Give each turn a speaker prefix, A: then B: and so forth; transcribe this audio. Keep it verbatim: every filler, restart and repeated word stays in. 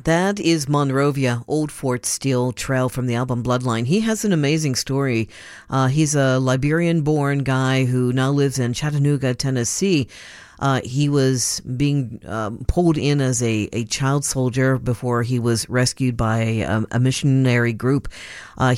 A: That is Monrovia, Old Fort Steele Trail from the album Bloodline. He has an amazing story. Uh, he's a Liberian-born guy who now lives in Chattanooga, Tennessee. Uh, he was being um, pulled in as a, a child soldier before he was rescued by a, a missionary group. Uh,